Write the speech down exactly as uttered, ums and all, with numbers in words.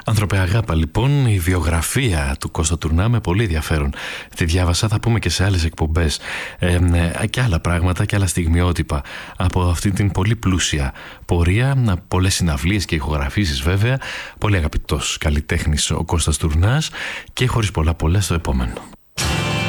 Άνθρωπε αγάπα, λοιπόν, η βιογραφία του Κώστα Τουρνά με πολύ ενδιαφέρον. Τη διάβασα, θα πούμε και σε άλλες εκπομπές. Ε, ε, και άλλα πράγματα και άλλα στιγμιότυπα από αυτή την πολύ πλούσια πορεία. Πολλές συναυλίες και ηχογραφήσεις βέβαια. Πολύ αγαπητός καλλιτέχνης ο Κώστας Τουρνάς και χωρίς πολλά πολλά στο επόμενο.